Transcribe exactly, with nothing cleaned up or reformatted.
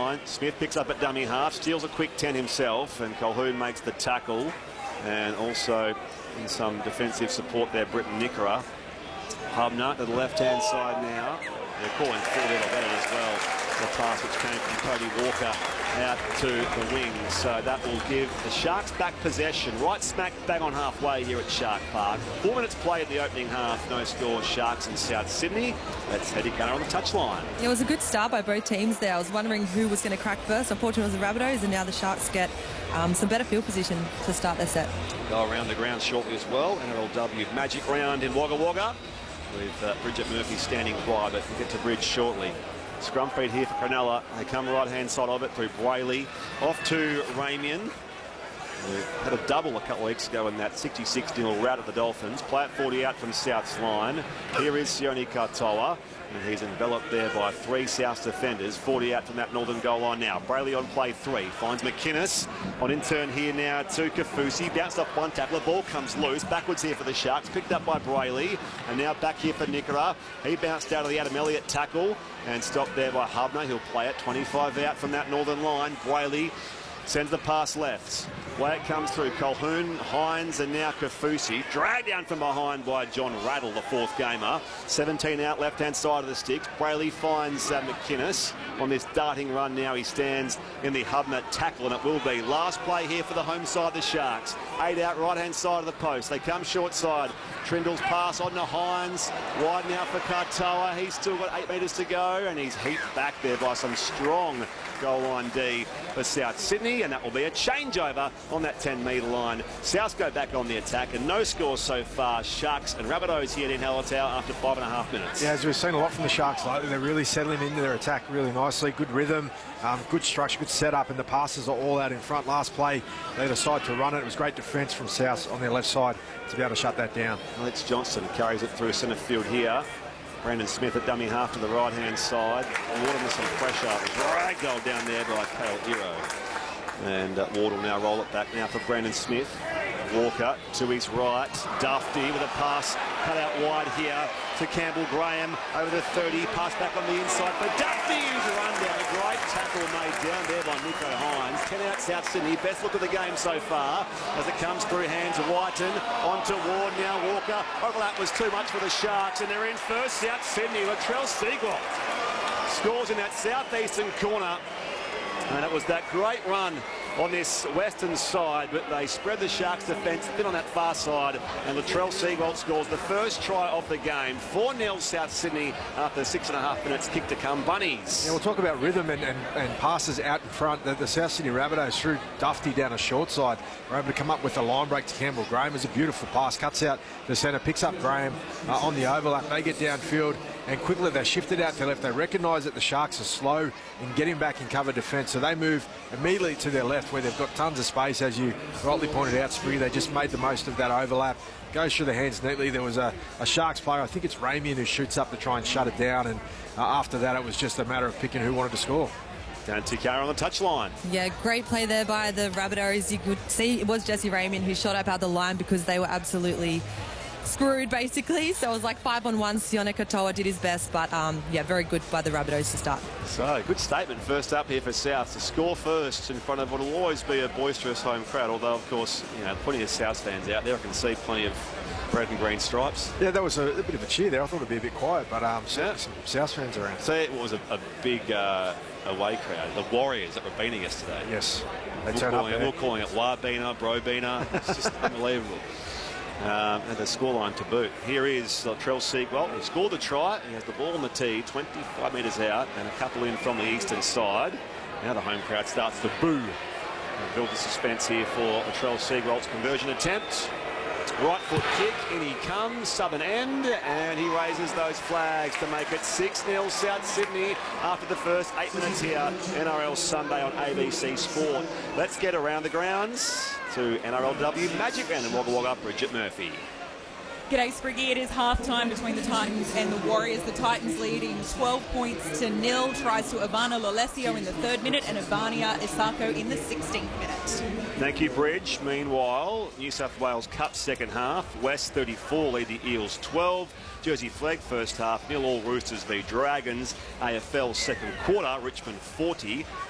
line. Smith picks up at dummy half, steals a quick ten himself, and Colquhoun makes the tackle. And also in some defensive support there, Britton Nickera. Hubner to the left-hand side now. They're calling full level better as well. The pass which came from Cody Walker out to the wings. So that will give the Sharks back possession right smack bang on halfway here at Shark Park. Four minutes played in the opening half. No score, Sharks in South Sydney. That's Eddie Gunner on the touchline. It was a good start by both teams there. I was wondering who was going to crack first. Unfortunately, it was the Rabbitohs, and now the Sharks get um, some better field position to start their set. Go around the ground shortly as well. N R L W Magic round in Wagga Wagga with uh, Bridget Murphy standing by, but we'll get to Bridge shortly. Scrum feed here for Cronulla. They come right-hand side of it through Brayley. Off to Ramian. We had a double a couple of weeks ago in that sixty-six nil rout of the Dolphins. Play at forty out from South's line. Here is Sione Katoa. And he's enveloped there by three South defenders. forty out from that northern goal line now. Brayley on play three. Finds McInnes. On in turn here now to Kaufusi. Bounced off one tackle. The ball comes loose. Backwards here for the Sharks. Picked up by Brayley. And now back here for Nickera. He bounced out of the Adam Elliott tackle. And stopped there by Hubner. He'll play it. twenty-five out from that northern line. Brayley sends the pass left. Way it comes through Colquhoun, Hines, and now Kaufusi. Dragged down from behind by John Rattle, the fourth gamer. seventeen out, left-hand side of the sticks. Brayley finds uh, McInnes on this darting run now. He stands in the Hubner tackle, and it will be last play here for the home side, the Sharks. Eight out, right-hand side of the post. They come short side. Trindle's pass on to Hines. Wide now for Katoa. He's still got eight metres to go, and he's heaped back there by some strong goal line D for South Sydney, and that will be a changeover on that ten metre line. Souths go back on the attack, and no scores so far. Sharks and Rabbitohs here in Hallertau after five and a half minutes. Yeah, as we've seen a lot from the Sharks lately, they're really settling into their attack really nicely. Good rhythm, um, good structure, good setup, and the passes are all out in front. Last play, they decided to run it. It was great defence from South on their left side to be able to shut that down. Alex Johnson carries it through centre field here. Brandon Smith at dummy half to the right-hand side. Ward with some pressure. Drag goal down there by Kale Hero. And uh, Ward will now roll it back now for Brandon Smith. Walker to his right. Dufty with a pass cut out wide here to Campbell Graham over the thirty. Pass back on the inside for Dufty, who's run down. A great tackle made down there by Nicho Hines. ten out South Sydney. Best look of the game so far as it comes through hands of Whiten. On to Ward now. Walker. Overlap was too much for the Sharks, and they're in first. South Sydney. Latrell Seagull scores in that southeastern corner. And it was that great run on this western side, but they spread the Sharks' defence thin on that far side, and Latrell Seagull scores the first try of the game. four nil South Sydney after six and a half minutes kick to come. Bunnies. Yeah, we'll talk about rhythm and, and, and passes out in front. The, the South Sydney Rabbitohs threw Dufty down a short side. Were able to come up with a line break to Campbell Graham. It was a beautiful pass. Cuts out the centre, picks up Graham uh, on the overlap. They get downfield, and quickly they shifted out to left. They recognise that the Sharks are slow in getting back in cover defence, so they move immediately to their left where they've got tons of space. As you rightly pointed out, Spriggy, they just made the most of that overlap. Goes through the hands neatly. There was a, a Sharks player, I think it's Ramian, who shoots up to try and shut it down, and uh, after that it was just a matter of picking who wanted to score. Dan Tikara on the touchline. Yeah, great play there by the Rabbitohs. You could see it was Jesse Ramian who shot up out the line because they were absolutely screwed, basically. So it was like five on one. Sione Katoa did his best, but um, yeah, very good by the Rabbitohs to start. So, good statement first up here for South to score first in front of what will always be a boisterous home crowd, although, of course, you know, plenty of South fans out there. I can see plenty of red and green stripes. Yeah, that was a, a bit of a cheer there. I thought it'd be a bit quiet, but um, yeah. some South fans around. See, it was a, a big uh, away crowd. The Warriors at Robina yesterday. Yes, they we're turn up calling it, there. We're calling it Wabina, Brobina. It's just unbelievable. Um, and the scoreline to boot. Here is Latrell Seagull. He scored the try. He has the ball on the tee, twenty-five metres out, and a couple in from the eastern side. Now the home crowd starts to boo. And build the suspense here for Latrell Seagull's conversion attempt. Right foot kick, in he comes, southern end, and he raises those flags to make it six nil South Sydney after the first eight minutes here. N R L Sunday on A B C Sport. Let's get around the grounds to N R L W Magic Round in Wagga Wagga. Bridget Murphy. G'day, Spriggy. It is half-time between the Titans and the Warriors. The Titans leading twelve points to nil. Tries to Ivana Lolesio in the third minute and Ivania Isako in the sixteenth minute. Thank you, Bridge. Meanwhile, New South Wales Cup second half. West thirty-four lead the Eels twelve. Jersey Flegg first half. Nil all Roosters v Dragons. A F L second quarter. Richmond forty.